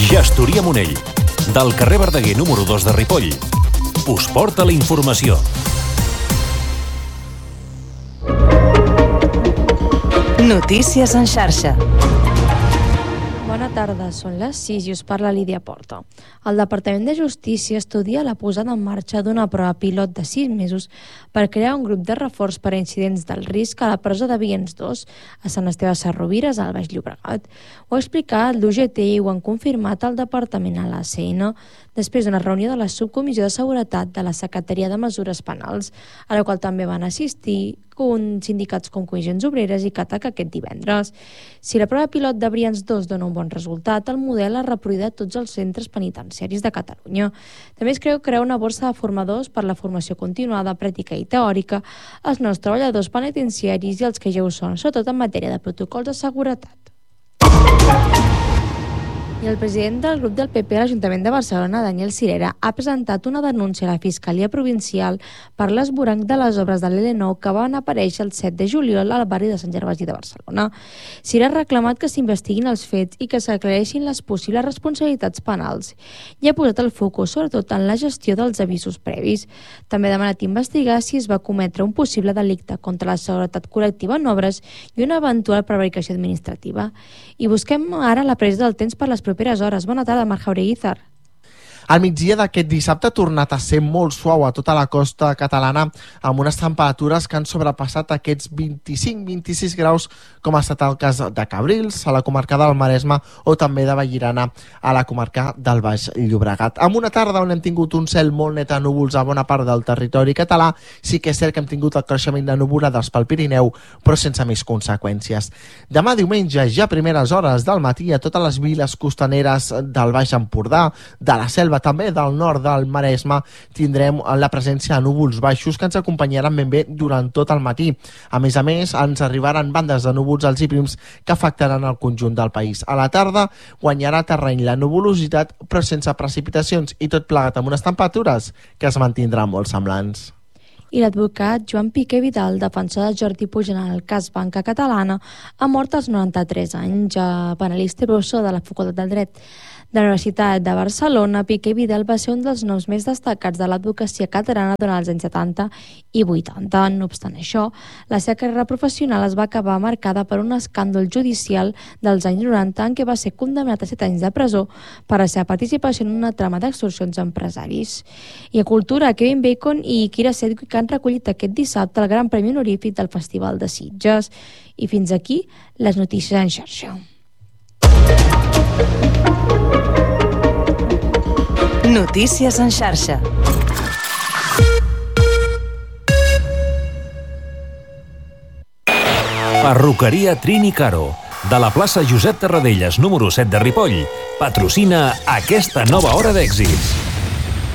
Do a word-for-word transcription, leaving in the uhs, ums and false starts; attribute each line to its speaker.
Speaker 1: Gestoria Monell, del carrer Verdaguer número dos de Ripoll, us porta la informació.
Speaker 2: Notícies en xarxa.
Speaker 3: Bona tarda, són les sis i us parla Lídia Porta. El Departament de Justícia estudia la posada en marxa d'una prova pilot de sis mesos per crear un grup de reforç per a incidents del risc a la presó de Viens dos, a Sant Esteve Sesrovires, al Baix Llobregat. Ho ha explicat l'U G T i ho han confirmat el Departament a l'A C N després d'una reunió de la Subcomissió de Seguretat de la Secretaria de Mesures Penals, a la qual també van assistir sindicats com Comissions Obreres i CATAC aquest divendres. Si la prova pilot de Brians dos dona un bon resultat, el model es reproduirà a tots els centres penitenciaris de Catalunya. També es creu crear una borsa de formadors per la formació continuada, pràctica i teòrica als nous treballadors penitenciaris i els que ja ho són, sobretot en matèria de protocols de seguretat. I el president del grup del P P a l'Ajuntament de Barcelona, Daniel Sirera, ha presentat una denúncia a la Fiscalia Provincial per l'esvoranc de les obres de l'L nou que van aparèixer el set de juliol al barri de Sant Gervasi de Barcelona. Sirera ha reclamat que s'investiguin els fets i que s'aclareixin les possibles responsabilitats penals i ha posat el focus sobretot en la gestió dels avisos previs. També ha demanat investigar si es va cometre un possible delicte contra la seguretat col·lectiva en obres i una eventual prevaricació administrativa. I busquem ara la presa del temps per les properes hores. Bona tarda, Marc Jaureguizar.
Speaker 4: El migdia d'aquest dissabte ha tornat a ser molt suau a tota la costa catalana, amb unes temperatures que han sobrepassat aquests vint-i-cinc a vint-i-sis graus, com ha estat el cas de Cabrils, a la comarca del Maresme, o també de Vallirana, a la comarca del Baix Llobregat. Amb una tarda on hem tingut un cel molt net a núvols a bona part del territori català, sí que és cert que hem tingut el creixement de nuvolades pel Pirineu, però sense més conseqüències. Demà diumenge, ja a primeres hores del matí, a totes les viles costaneres del Baix Empordà, de la Selva, també del nord del Maresme, tindrem la presència de núvols baixos que ens acompanyaran ben bé durant tot el matí. A més a més, ens arribaran bandes de núvols alts i prims que afectaran el conjunt del país. A la tarda guanyarà terreny la nuvolositat, però sense precipitacions, i tot plegat amb unes temperatures que es mantindran molt semblants.
Speaker 3: I l'advocat Joan Piqué Vidal, defensor de Jordi Pujol en el cas Banca Catalana, ha mort als noranta-tres anys, penalista i professor de la Facultat del Dret de la Universitat de Barcelona. Piqué Vidal va ser un dels noms més destacats de l'advocacia catalana durant els anys setanta i vuitanta. No obstant això, la seva carrera professional es va acabar marcada per un escàndol judicial dels anys noranta en què va ser condemnat a set anys de presó per la seva participació en una trama d'extorsions a empresaris. I a Cultura, Kevin Bacon i Kira Sedgwick han recollit aquest dissabte el Gran Premi Honorífic del Festival de Sitges. I fins aquí les notícies en xarxa.
Speaker 2: Notícies en xarxa.
Speaker 1: Perruqueria Trini Caro, de la plaça Josep Tarradellas número set de Ripoll, patrocina aquesta nova hora d'èxits.